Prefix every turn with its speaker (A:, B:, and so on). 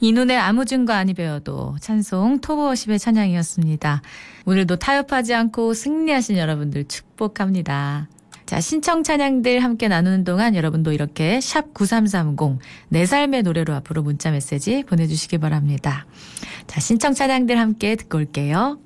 A: 이 눈에 아무 증거 아니 배워도 찬송 토브워십의 찬양이었습니다. 오늘도 타협하지 않고 승리하신 여러분들 축복합니다. 자, 신청 찬양들 함께 나누는 동안 여러분도 이렇게 샵 9330 내 삶의 노래로 앞으로 문자 메시지 보내주시기 바랍니다. 자, 신청 찬양들 함께 듣고 올게요.